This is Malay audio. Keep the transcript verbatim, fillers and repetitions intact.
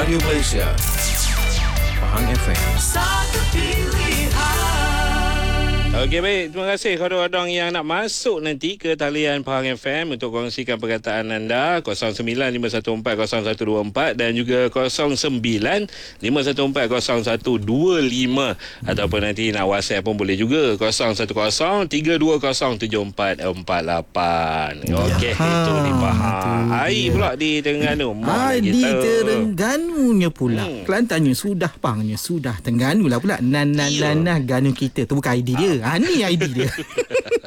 Radio Malaysia, Pahang F M. Satu pilihan. Okey, baik. Terima kasih korang-korang yang nak masuk nanti ke talian Pahang F M untuk kongsikan perkataan anda. kosong sembilan lima satu empat kosong satu dua empat dan juga kosong sembilan lima satu empat kosong satu dua lima. Ataupun nanti nak WhatsApp pun boleh juga. kosong satu kosong tiga dua kosong tujuh empat empat lapan. Okey, Ha, itu di Pahang. tu Air dia. pula di Terengganu. Ah, di kita. Terengganunya pula. Hmm. Kelantannya sudah, Pahangnya sudah. Terengganu lah pula. Nan, nan, Ya. nan, nan, Ganu kita. Tu bukan I D dia. Ha, ni I D dia.